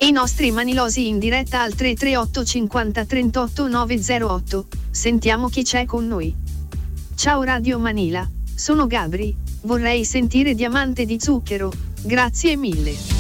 i nostri manilosi in diretta al 338 50 38 908. Sentiamo chi c'è con noi. Ciao Radio Manila, sono Gabri, vorrei sentire Diamante di zucchero, grazie mille.